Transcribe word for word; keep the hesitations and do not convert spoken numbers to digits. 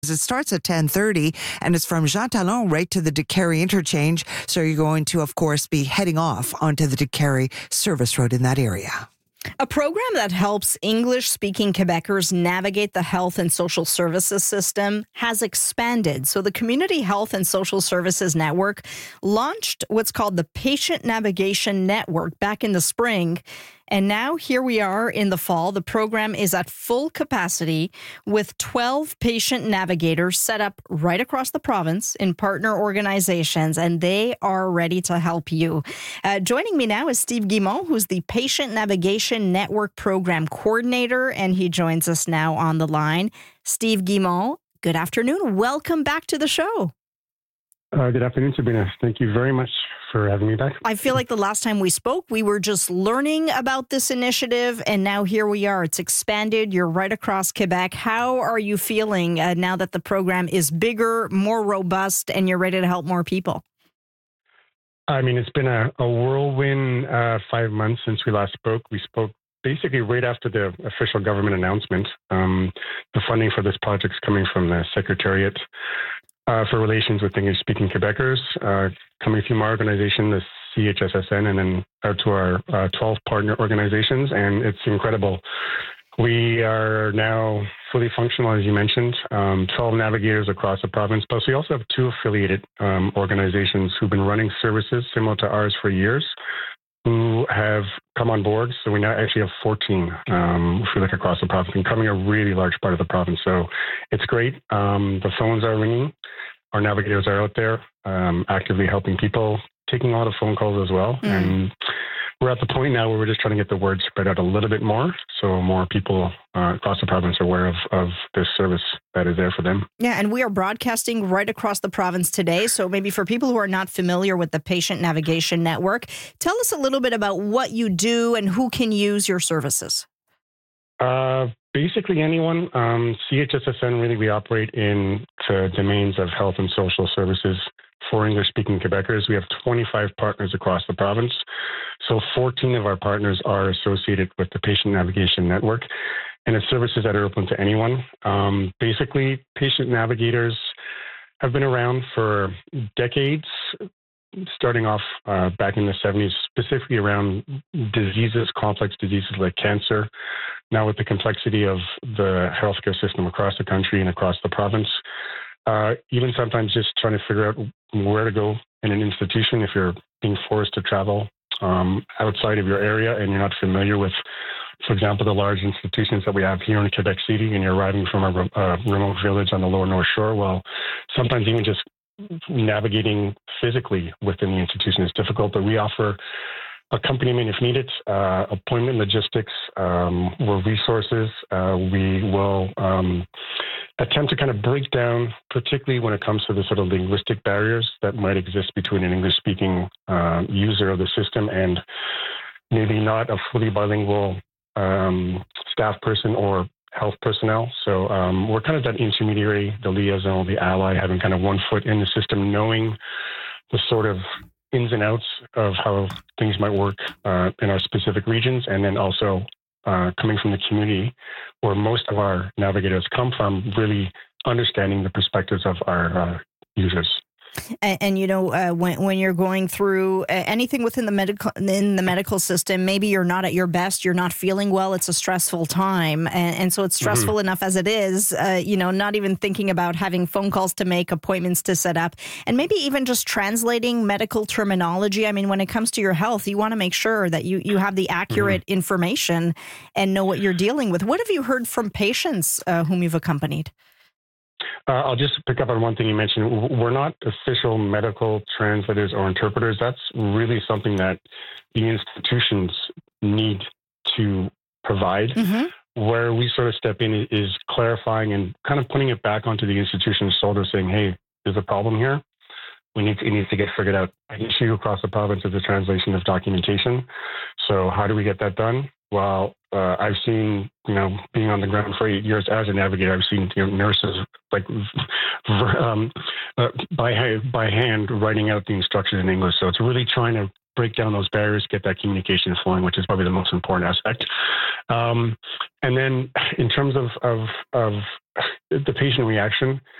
It starts at ten thirty, and it's from Jean Talon right to the Décarie interchange. So you're going to, of course, be heading off onto the Décarie service road in that area. A program that helps English-speaking Quebecers navigate the health and social services system has expanded. So the Community Health and Social Services Network launched what's called the Patient Navigation Network back in the spring. And now here we are in the fall. The program is at full capacity with twelve patient navigators set up right across the province in partner organizations, and they are ready to help you. Uh, joining me now is Steve Guimont, who's the Patient Navigation Network Program Coordinator, and he joins us now on the line. Steve Guimont, good afternoon. Welcome back to the show. Uh, good afternoon, Sabrina. Thank you very much for having me back. I feel like the last time we spoke, we were just learning about this initiative, and now here we are. It's expanded. You're right across Quebec. How are you feeling uh, now that the program is bigger, more robust, and you're ready to help more people? I mean, it's been a, a whirlwind uh, five months since we last spoke. We spoke basically right after the official government announcement. Um, the funding for this project is coming from the Secretariat Uh, for Relations with English-Speaking Quebecers, uh, coming from our organization, the C H S S N, and then out to our uh, twelve partner organizations, and it's incredible. We are now fully functional, as you mentioned, um, twelve navigators across the province, plus we also have two affiliated um, organizations who've been running services similar to ours for years, who have come on board. So we now actually have fourteen, um, if we look across the province, becoming a really large part of the province. So it's great. Um, the phones are ringing. Our navigators are out there um, actively helping people, taking a lot of phone calls as well. Mm. And we're at the point now where we're just trying to get the word spread out a little bit more, so more people uh, across the province are aware of, of this service that is there for them. Yeah, and we are broadcasting right across the province today. So maybe for people who are not familiar with the Patient Navigation Network, tell us a little bit about what you do and who can use your services. Uh, basically anyone. Um, C H S S N, really, we operate in the domains of health and social services for English-speaking Quebecers. We have twenty-five partners across the province. So fourteen of our partners are associated with the Patient Navigation Network, and it's services that are open to anyone. Um, basically, patient navigators have been around for decades, starting off uh, back in the seventies, specifically around diseases, complex diseases like cancer. Now with the complexity of the healthcare system across the country and across the province, uh, even sometimes just trying to figure out where to go in an institution if you're being forced to travel um, outside of your area and you're not familiar with, for example, the large institutions that we have here in Quebec City, and you're arriving from a uh, remote village on the lower North Shore. Well, sometimes even just navigating physically within the institution is difficult, but we offer accompaniment if needed, uh, appointment logistics, um, we're resources. Uh, we will um, attempt to kind of break down, particularly when it comes to the sort of linguistic barriers that might exist between an English-speaking uh, user of the system and maybe not a fully bilingual um, staff person or health personnel. So um, we're kind of that intermediary, the liaison, the ally, having kind of one foot in the system, knowing the sort of ins and outs of how things might work uh, in our specific regions, and then also uh, coming from the community where most of our navigators come from, really understanding the perspectives of our uh, users. And, and you know, uh, when when you're going through uh, anything within the medical in the medical system, maybe you're not at your best, you're not feeling well. It's a stressful time, and, and so it's stressful mm-hmm. enough as it is. Uh, you know, not even thinking about having phone calls to make, appointments to set up, and maybe even just translating medical terminology. I mean, when it comes to your health, you want to make sure that you you have the accurate mm-hmm. information and know what you're dealing with. What have you heard from patients uh, whom you've accompanied? Uh, I'll just pick up on one thing you mentioned. We're not official medical translators or interpreters. That's really something that the institutions need to provide. Mm-hmm. Where we sort of step in is clarifying and kind of putting it back onto the institution's shoulders, saying, hey, there's a problem here. We need to, it needs to get figured out. An issue across the province is the translation of documentation. So how do we get that done? Well, uh, I've seen, you know, being on the ground for eight years as a navigator, I've seen you know, nurses like um, uh, by by hand writing out the instructions in English. So it's really trying to break down those barriers, get that communication flowing, which is probably the most important aspect. Um, and then in terms of, of, of the patient reaction,